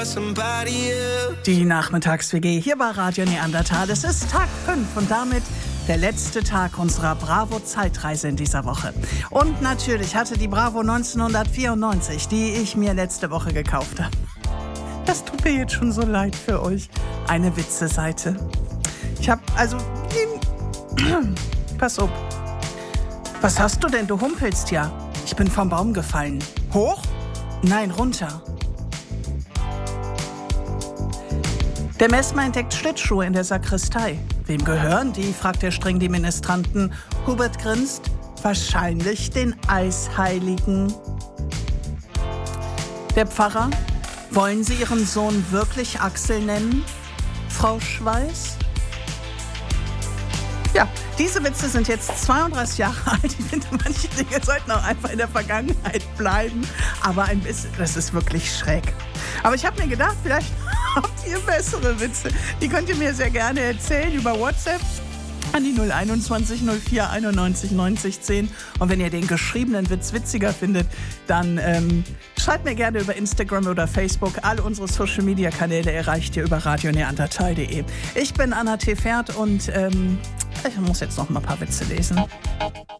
Die Nachmittags-WG hier bei Radio Neandertal. Es ist Tag 5 und damit der letzte Tag unserer Bravo-Zeitreise in dieser Woche. Und natürlich hatte die Bravo 1994, die ich mir letzte Woche gekauft habe. Das tut mir jetzt schon so leid für euch. Eine Witze-Seite. Ich hab also... Pass auf. Was hast du denn? Du humpelst ja. Ich bin vom Baum gefallen. Hoch? Nein, runter. Der Messmer entdeckt Schlittschuhe in der Sakristei. Wem gehören die, fragt er streng die Ministranten. Hubert grinst. Wahrscheinlich den Eisheiligen. Der Pfarrer. Wollen Sie Ihren Sohn wirklich Axel nennen, Frau Schweiß? Ja, diese Witze sind jetzt 32 Jahre alt. Ich finde, manche Dinge sollten auch einfach in der Vergangenheit bleiben. Aber ein bisschen, das ist wirklich schräg. Aber ich habe mir gedacht, vielleicht habt ihr bessere Witze. Die könnt ihr mir sehr gerne erzählen über WhatsApp an die 021 04 91 90 10. Und wenn ihr den geschriebenen Witz witziger findet, dann schreibt mir gerne über Instagram oder Facebook. Alle unsere Social-Media-Kanäle erreicht ihr über radioneandertal.de. Ich bin Anna T. Ferd und ich muss jetzt noch mal ein paar Witze lesen.